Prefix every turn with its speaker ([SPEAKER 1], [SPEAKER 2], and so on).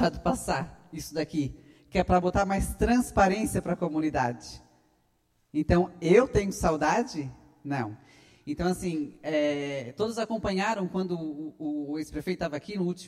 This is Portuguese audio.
[SPEAKER 1] deixado passar isso daqui, que é para botar mais transparência para a comunidade. Então, eu tenho saudade? Não. Então, assim, todos acompanharam quando o ex-prefeito estava aqui no último